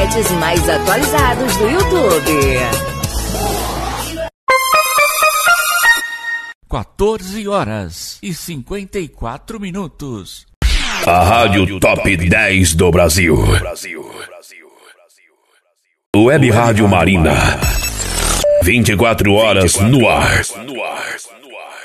podcasts mais atualizados do YouTube. 14h54. A Rádio Top 10 do Brasil. Web Rádio Marina. 24 horas no ar.